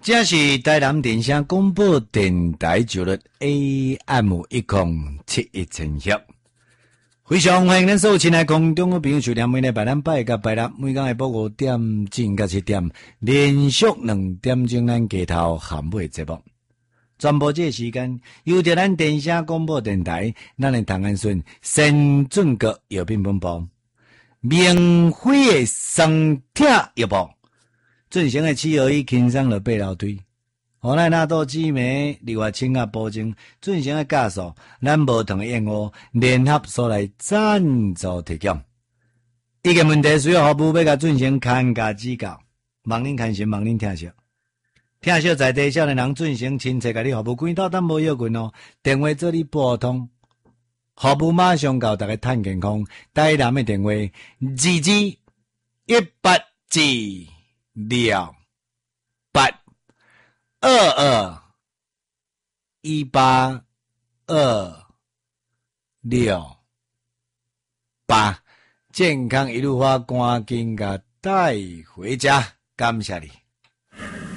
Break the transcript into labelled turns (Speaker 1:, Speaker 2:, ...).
Speaker 1: 这是台南电声广播电台九六 AM1071千赫，非常欢迎咱所有亲爱空中的朋友收听每礼拜咱拜甲拜六每天下晡5点钟到7点，连续2点钟咱街头含尾节目。全部这个时间由着咱电声广播电台，咱的唐安顺先准国药品本部明辉的双铁药部进行的企鹅医轻松了背楼推，河南纳豆姊妹另外请啊保证进行的加速，咱无同燕窝联合所来赞助提供。一个问题需要服务要甲进行看家指教，望恁看心，望恁听惜。听惜在地少年人进行亲切甲你服务，关刀但无要紧哦，电话做你拨通，服务马上到，大家趁健康。台南的电话187282228，健康一路发，赶紧甲带回家，感谢你。